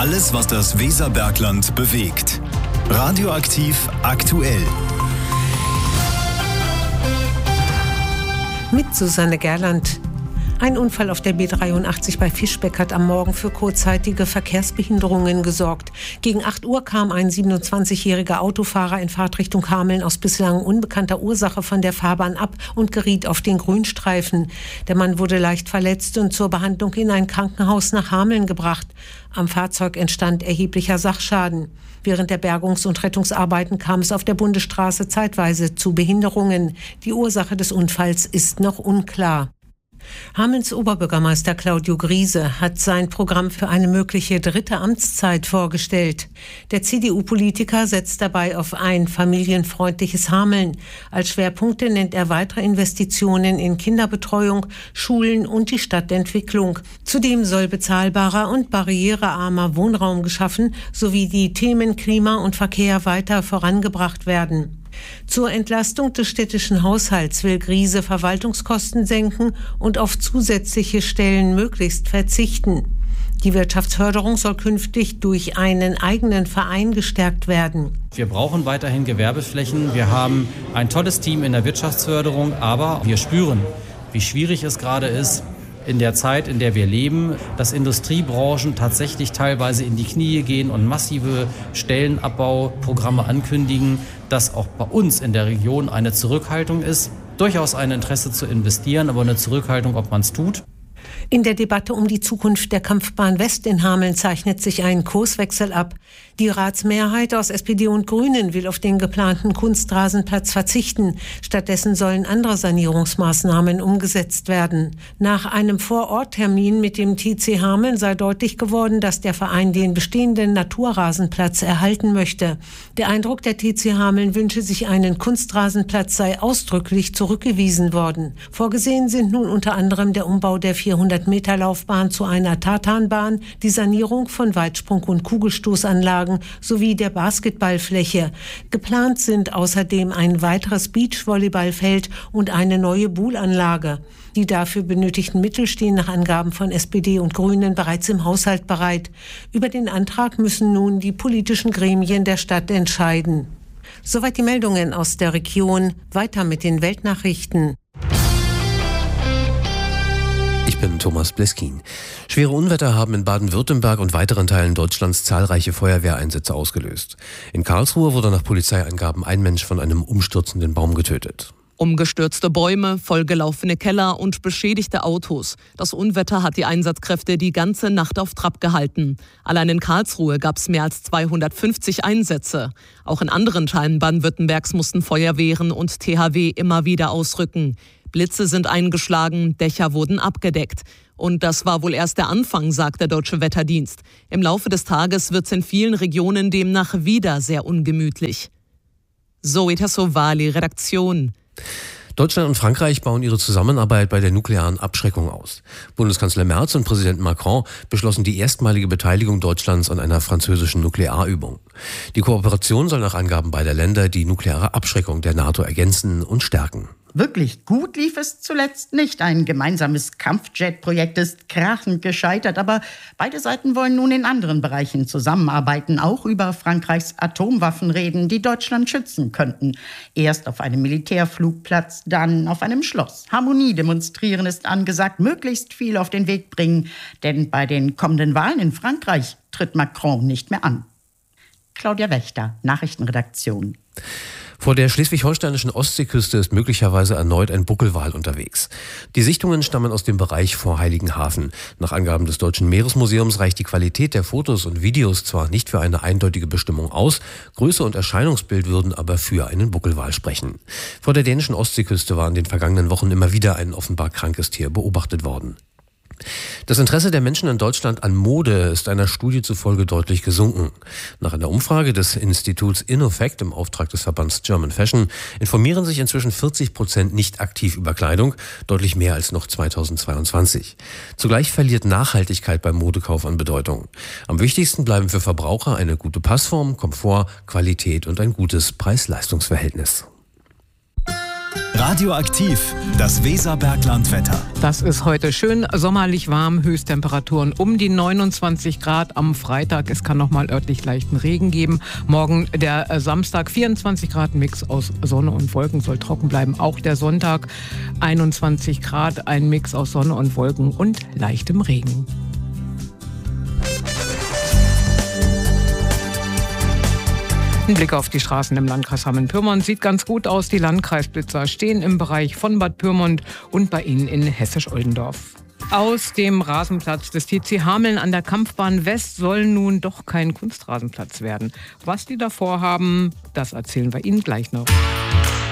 Alles, was das Weserbergland bewegt. Radioaktiv aktuell. Mit Susanne Gerland. Ein Unfall auf der B83 bei Fischbeck hat am Morgen für kurzzeitige Verkehrsbehinderungen gesorgt. Gegen 8 Uhr kam ein 27-jähriger Autofahrer in Fahrtrichtung Hameln aus bislang unbekannter Ursache von der Fahrbahn ab und geriet auf den Grünstreifen. Der Mann wurde leicht verletzt und zur Behandlung in ein Krankenhaus nach Hameln gebracht. Am Fahrzeug entstand erheblicher Sachschaden. Während der Bergungs- und Rettungsarbeiten kam es auf der Bundesstraße zeitweise zu Behinderungen. Die Ursache des Unfalls ist noch unklar. Hamelns Oberbürgermeister Claudio Griese hat sein Programm für eine mögliche 3. Amtszeit vorgestellt. Der CDU-Politiker setzt dabei auf ein familienfreundliches Hameln. Als Schwerpunkte nennt er weitere Investitionen in Kinderbetreuung, Schulen und die Stadtentwicklung. Zudem soll bezahlbarer und barrierearmer Wohnraum geschaffen sowie die Themen Klima und Verkehr weiter vorangebracht werden. Zur Entlastung des städtischen Haushalts will Griese Verwaltungskosten senken und auf zusätzliche Stellen möglichst verzichten. Die Wirtschaftsförderung soll künftig durch einen eigenen Verein gestärkt werden. Wir brauchen weiterhin Gewerbeflächen. Wir haben ein tolles Team in der Wirtschaftsförderung, aber wir spüren, wie schwierig es gerade ist, in der Zeit, in der wir leben, dass Industriebranchen tatsächlich teilweise in die Knie gehen und massive Stellenabbauprogramme ankündigen, dass auch bei uns in der Region eine Zurückhaltung ist. Durchaus ein Interesse zu investieren, aber eine Zurückhaltung, ob man es tut. In der Debatte um die Zukunft der Kampfbahn West in Hameln zeichnet sich ein Kurswechsel ab. Die Ratsmehrheit aus SPD und Grünen will auf den geplanten Kunstrasenplatz verzichten. Stattdessen sollen andere Sanierungsmaßnahmen umgesetzt werden. Nach einem Vororttermin mit dem TC Hameln sei deutlich geworden, dass der Verein den bestehenden Naturrasenplatz erhalten möchte. Der Eindruck, der TC Hameln wünsche sich einen Kunstrasenplatz, sei ausdrücklich zurückgewiesen worden. Vorgesehen sind nun unter anderem der Umbau der 400-Meter-Laufbahn zu einer Tartanbahn, die Sanierung von Weitsprung- und Kugelstoßanlagen sowie der Basketballfläche. Geplant sind außerdem ein weiteres Beachvolleyballfeld und eine neue Poolanlage. Die dafür benötigten Mittel stehen nach Angaben von SPD und Grünen bereits im Haushalt bereit. Über den Antrag müssen nun die politischen Gremien der Stadt entscheiden. Soweit die Meldungen aus der Region. Weiter mit den Weltnachrichten. Ich bin Thomas Bleskin. Schwere Unwetter haben in Baden-Württemberg und weiteren Teilen Deutschlands zahlreiche Feuerwehreinsätze ausgelöst. In Karlsruhe wurde nach Polizeiangaben ein Mensch von einem umstürzenden Baum getötet. Umgestürzte Bäume, vollgelaufene Keller und beschädigte Autos. Das Unwetter hat die Einsatzkräfte die ganze Nacht auf Trab gehalten. Allein in Karlsruhe gab es mehr als 250 Einsätze. Auch in anderen Teilen Baden-Württembergs mussten Feuerwehren und THW immer wieder ausrücken. Blitze sind eingeschlagen, Dächer wurden abgedeckt. Und das war wohl erst der Anfang, sagt der Deutsche Wetterdienst. Im Laufe des Tages wird es in vielen Regionen demnach wieder sehr ungemütlich. Zoe Tassovali, Redaktion. Deutschland und Frankreich bauen ihre Zusammenarbeit bei der nuklearen Abschreckung aus. Bundeskanzler Merz und Präsident Macron beschlossen die erstmalige Beteiligung Deutschlands an einer französischen Nuklearübung. Die Kooperation soll nach Angaben beider Länder die nukleare Abschreckung der NATO ergänzen und stärken. Wirklich gut lief es zuletzt nicht. Ein gemeinsames Kampfjet-Projekt ist krachend gescheitert. Aber beide Seiten wollen nun in anderen Bereichen zusammenarbeiten, auch über Frankreichs Atomwaffen reden, die Deutschland schützen könnten. Erst auf einem Militärflugplatz, dann auf einem Schloss. Harmonie demonstrieren ist angesagt, möglichst viel auf den Weg bringen. Denn bei den kommenden Wahlen in Frankreich tritt Macron nicht mehr an. Claudia Wächter, Nachrichtenredaktion. Vor der schleswig-holsteinischen Ostseeküste ist möglicherweise erneut ein Buckelwal unterwegs. Die Sichtungen stammen aus dem Bereich vor Heiligenhafen. Nach Angaben des Deutschen Meeresmuseums reicht die Qualität der Fotos und Videos zwar nicht für eine eindeutige Bestimmung aus, Größe und Erscheinungsbild würden aber für einen Buckelwal sprechen. Vor der dänischen Ostseeküste war in den vergangenen Wochen immer wieder ein offenbar krankes Tier beobachtet worden. Das Interesse der Menschen in Deutschland an Mode ist einer Studie zufolge deutlich gesunken. Nach einer Umfrage des Instituts InnoFact im Auftrag des Verbands German Fashion informieren sich inzwischen 40% nicht aktiv über Kleidung, deutlich mehr als noch 2022. Zugleich verliert Nachhaltigkeit beim Modekauf an Bedeutung. Am wichtigsten bleiben für Verbraucher eine gute Passform, Komfort, Qualität und ein gutes Preis-Leistungs-Verhältnis. Radioaktiv, das Weserberglandwetter. Das ist heute schön sommerlich warm, Höchsttemperaturen um die 29 Grad am Freitag. Es kann noch mal örtlich leichten Regen geben. Morgen der Samstag 24 Grad, Mix aus Sonne und Wolken, soll trocken bleiben. Auch der Sonntag 21 Grad, ein Mix aus Sonne und Wolken und leichtem Regen. Ein Blick auf die Straßen im Landkreis Hameln-Pyrmont sieht ganz gut aus. Die Landkreisblitzer stehen im Bereich von Bad Pyrmont und bei Ihnen in Hessisch-Oldendorf. Aus dem Rasenplatz des TC Hameln an der Kampfbahn West soll nun doch kein Kunstrasenplatz werden. Was die da vorhaben, das erzählen wir Ihnen gleich noch.